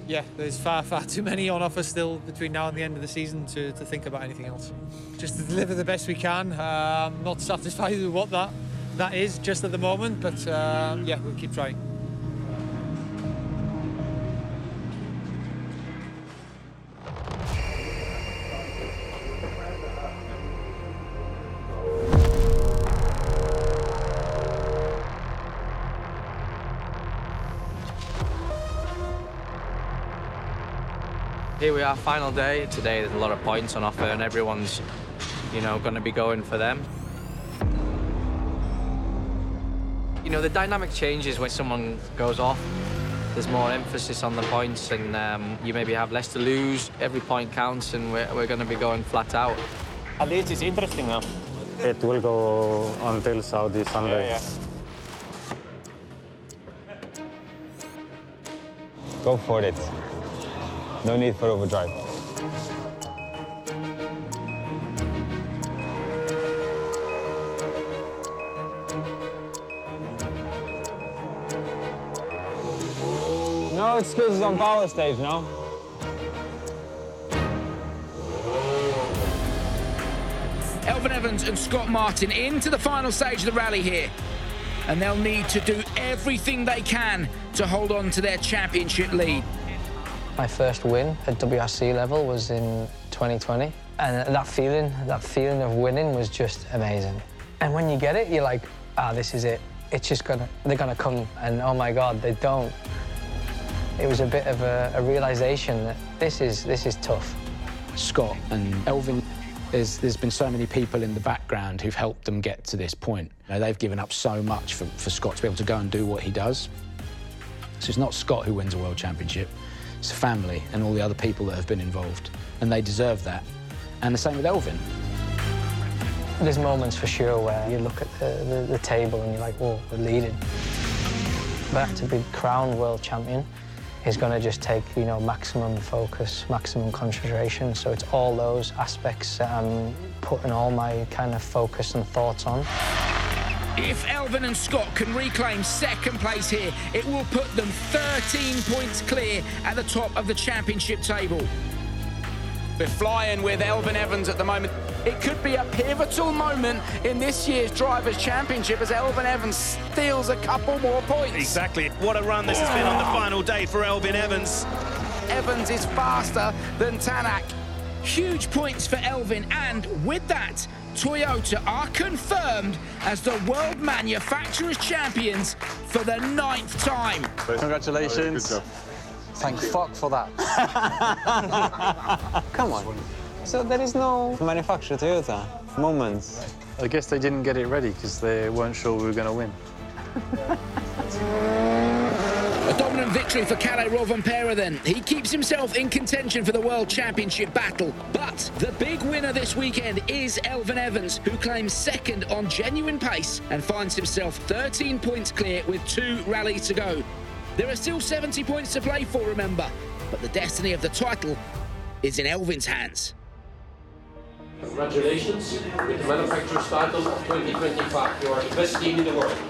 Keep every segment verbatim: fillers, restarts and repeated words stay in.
yeah, there's far, far too many on offer still between now and the end of the season to, to think about anything else. Just to deliver the best we can. Uh, I'm not satisfied with what that, that is just at the moment, but uh, yeah, we'll keep trying. Here we are, final day. Today there's a lot of points on offer and everyone's, you know, going to be going for them. You know, the dynamic changes when someone goes off. There's more emphasis on the points and um, you maybe have less to lose. Every point counts and we're, we're going to be going flat out. At least it's interesting now. It will go until Saudi Sunday. Yeah, yeah. Go for it. No need for overdrive. No excuses on power stage, no? Elfyn Evans and Scott Martin into the final stage of the rally here. And they'll need to do everything they can to hold on to their championship lead. My first win at W R C level was in twenty twenty, and that feeling, that feeling of winning was just amazing. And when you get it, you're like, ah, this is it. It's just gonna, they're gonna come, and oh my God, they don't. It was a bit of a, a realization that this is, this is tough. Scott and Elfyn, there's, there's been so many people in the background who've helped them get to this point. You know, they've given up so much for, for Scott to be able to go and do what he does. So it's not Scott who wins a world championship. It's the family and all the other people that have been involved, and they deserve that. And the same with Elfyn. There's moments for sure where you look at the, the, the table and you're like, whoa, we're leading. But to be crowned world champion is going to just take, you know, maximum focus, maximum concentration. So it's all those aspects that I'm putting all my kind of focus and thoughts on. If Elfyn and Scott can reclaim second place here, it will put them thirteen points clear at the top of the championship table. We're flying with Elfyn Evans at the moment. It could be a pivotal moment in this year's Drivers' Championship as Elfyn Evans steals a couple more points. Exactly. What a run this has been on the final day for Elfyn Evans. Evans is faster than Tanak. Huge points for Elfyn, and with that, Toyota are confirmed as the World Manufacturers Champions for the ninth time. Congratulations. Thank fuck for that. Come on. So there is no manufacturer Toyota moments. I guess they didn't get it ready because they weren't sure we were going to win. A dominant victory for Kalle Rovanperä then. He keeps himself in contention for the World Championship battle. But the big winner this weekend is Elfyn Evans, who claims second on genuine pace and finds himself thirteen points clear with two rallies to go. There are still seventy points to play for, remember, but the destiny of the title is in Elfyn's hands. Congratulations with the manufacturer's title of twenty twenty-five. You are the best team in the world.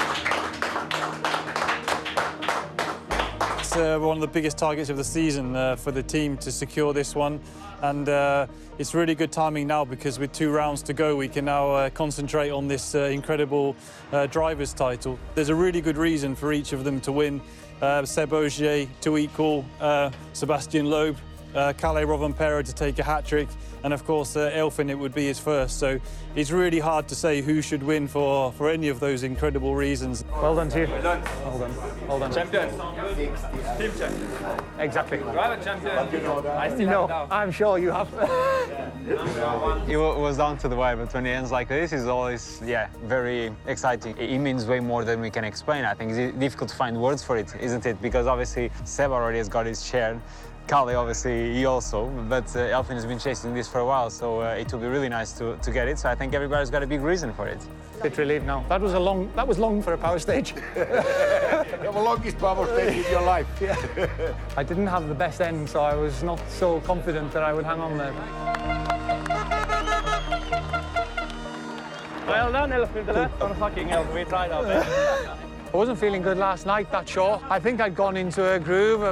It's uh, one of the biggest targets of the season uh, for the team to secure this one, and uh, it's really good timing now because with two rounds to go we can now uh, concentrate on this uh, incredible uh, driver's title. There's a really good reason for each of them to win. Uh, Seb Ogier to equal uh, Sebastian Loeb, uh, Kalle Rovanperä to take a hat-trick, and of course uh, Elfyn, it would be his first. So it's really hard to say who should win for, for any of those incredible reasons. Well done to you. Well done. Well done. Well done. Champion. Team champion. Exactly. Driver champion. I still know. I'm sure you have. It was down to the wire, but when it ends like this, it's always, yeah, very exciting. It means way more than we can explain. I think it's difficult to find words for it, isn't it? Because obviously Seb already has got his share. Kalle, obviously, he also, but uh, Elfyn has been chasing this for a while, so uh, it will be really nice to, to get it. So I think everybody's got a big reason for it. Bit relieved now. That was a long. That was long for a power stage. The longest power stage in your life. Yeah. I didn't have the best end, so I was not so confident that I would hang on there. Well done, Elfyn. That's on fucking hell. We tried our best. I wasn't feeling good last night, that's sure. I think I'd gone into a groove.